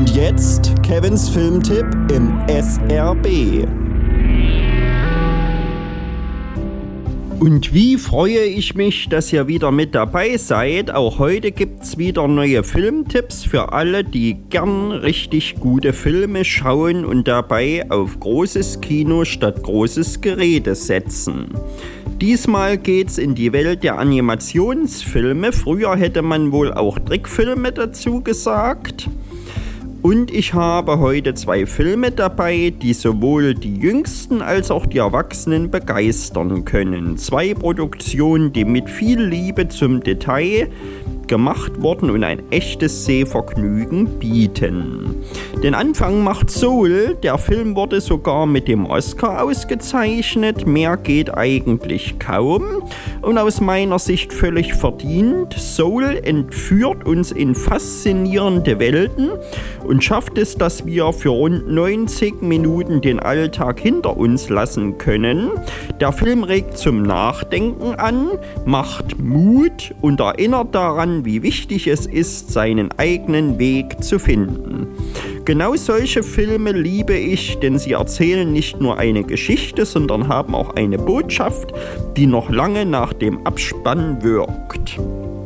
Und jetzt Kevins Filmtipp im SRB. Und wie freue ich mich, dass ihr wieder mit dabei seid. Auch heute gibt's wieder neue Filmtipps für alle, die gern richtig gute Filme schauen und dabei auf großes Kino statt großes Gerede setzen. Diesmal geht's in die Welt der Animationsfilme. Früher hätte man wohl auch Trickfilme dazu gesagt. Und ich habe heute 2 Filme dabei, die sowohl die Jüngsten als auch die Erwachsenen begeistern können. 2 Produktionen, die mit viel Liebe zum Detail gemacht wurden und ein echtes Sehvergnügen bieten. Den Anfang macht Soul. Der Film wurde sogar mit dem Oscar ausgezeichnet. Mehr geht eigentlich kaum und aus meiner Sicht völlig verdient. Soul entführt uns in faszinierende Welten und schafft es, dass wir für rund 90 Minuten den Alltag hinter uns lassen können. Der Film regt zum Nachdenken an, macht Mut und erinnert daran, wie wichtig es ist, seinen eigenen Weg zu finden. Genau solche Filme liebe ich, denn sie erzählen nicht nur eine Geschichte, sondern haben auch eine Botschaft, die noch lange nach dem Abspann wirkt.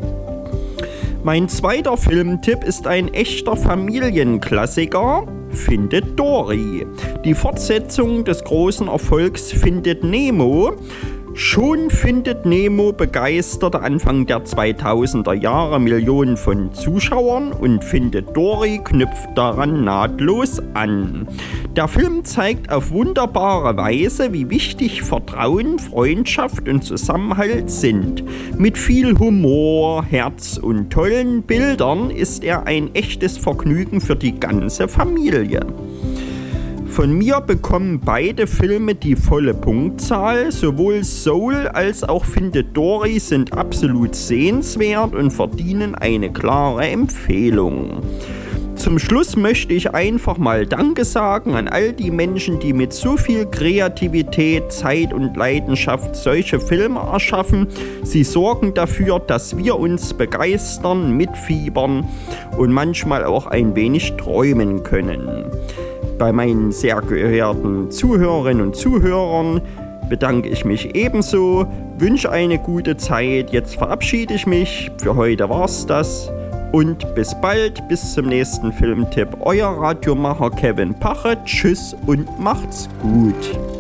Mein zweiter Filmtipp ist ein echter Familienklassiker, Findet Dory. Die Fortsetzung des großen Erfolgs Findet Nemo. Schon Findet Nemo begeisterte Anfang der 2000er Jahre Millionen von Zuschauern und Findet Dory knüpft daran nahtlos an. Der Film zeigt auf wunderbare Weise, wie wichtig Vertrauen, Freundschaft und Zusammenhalt sind. Mit viel Humor, Herz und tollen Bildern ist er ein echtes Vergnügen für die ganze Familie. Von mir bekommen beide Filme die volle Punktzahl. Sowohl Soul als auch Findet Dory sind absolut sehenswert und verdienen eine klare Empfehlung. Zum Schluss möchte ich einfach mal Danke sagen an all die Menschen, die mit so viel Kreativität, Zeit und Leidenschaft solche Filme erschaffen. Sie sorgen dafür, dass wir uns begeistern, mitfiebern und manchmal auch ein wenig träumen können. Bei meinen sehr geehrten Zuhörerinnen und Zuhörern bedanke ich mich ebenso, wünsche eine gute Zeit. Jetzt verabschiede ich mich. Für heute war's das. Und bis bald, bis zum nächsten Filmtipp. Euer Radiomacher Kevin Pache. Tschüss und macht's gut.